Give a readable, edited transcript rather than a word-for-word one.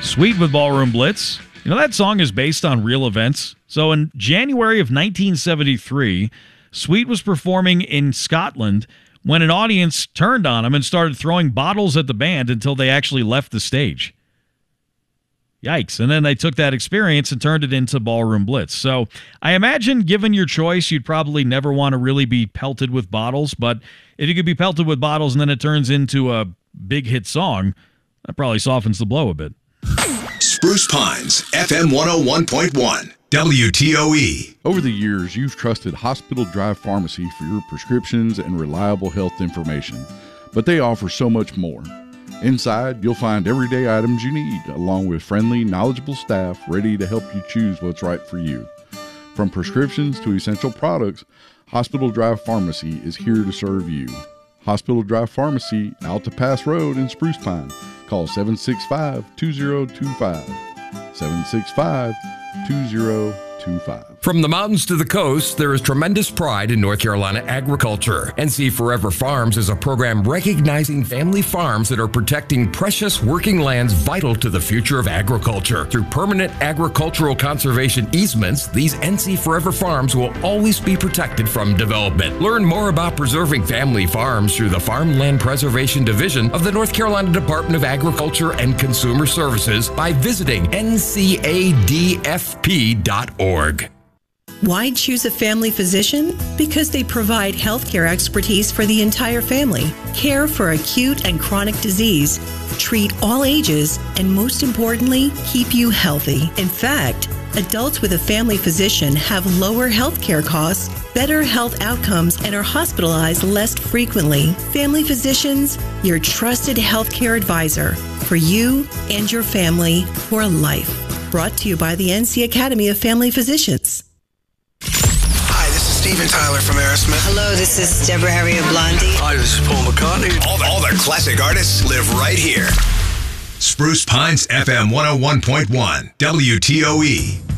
Sweet with Ballroom Blitz. You know, that song is based on real events. So in January of 1973, Sweet was performing in Scotland when an audience turned on him and started throwing bottles at the band until they actually left the stage. Yikes. And then they took that experience and turned it into Ballroom Blitz. So I imagine, given your choice, you'd probably never want to really be pelted with bottles. But if you could be pelted with bottles and then it turns into a big hit song, that probably softens the blow a bit. Spruce Pines, FM 101.1, WTOE. Over the years, you've trusted Hospital Drive Pharmacy for your prescriptions and reliable health information. But they offer so much more. Inside, you'll find everyday items you need, along with friendly, knowledgeable staff ready to help you choose what's right for you. From prescriptions to essential products, Hospital Drive Pharmacy is here to serve you. Hospital Drive Pharmacy, Alta Pass Road in Spruce Pine. Call 765-2025. 765-2025. From the mountains to the coast, there is tremendous pride in North Carolina agriculture. NC Forever Farms is a program recognizing family farms that are protecting precious working lands vital to the future of agriculture. Through permanent agricultural conservation easements, these NC Forever Farms will always be protected from development. Learn more about preserving family farms through the Farmland Preservation Division of the North Carolina Department of Agriculture and Consumer Services by visiting ncadfp.org. Why choose a family physician? Because they provide healthcare expertise for the entire family, care for acute and chronic disease, treat all ages, and most importantly, keep you healthy. In fact, adults with a family physician have lower healthcare costs, better health outcomes, and are hospitalized less frequently. Family Physicians, your trusted healthcare advisor for you and your family for life. Brought to you by the NC Academy of Family Physicians. Steven Tyler from Aerosmith. Hello, this is Deborah Harry of Blondie. Hi, this is Paul McCartney. All the classic artists live right here. Spruce Pines FM 101.1, WTOE.